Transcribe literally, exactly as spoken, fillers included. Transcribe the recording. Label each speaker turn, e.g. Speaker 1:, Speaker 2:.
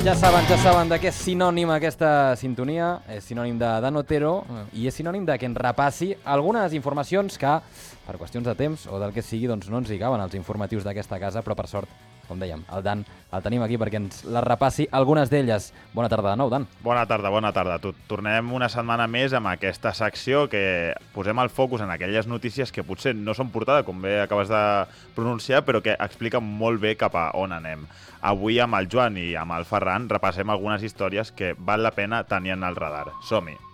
Speaker 1: Ja saben, ja saben de què és sinònim aquesta sintonia, és sinònim de Dan Otero i és sinònim de que ens repassi algunes informacions que, per qüestions de temps o del que sigui, doncs no ens hi caben els informatius d'aquesta casa, però per sort, com dèiem, el Dan el tenim aquí perquè ens les repassi algunes d'elles. Bona tarda de nou, Dan.
Speaker 2: Bona tarda, bona tarda. Tornem una setmana més amb aquesta secció que posem el focus en aquelles notícies que potser no són portada, com bé acabes de pronunciar, però que expliquen molt bé cap a on anem. Avui amb el Joan i amb el Ferran repassem algunes històries que val la pena tenir en el radar. Som-hi!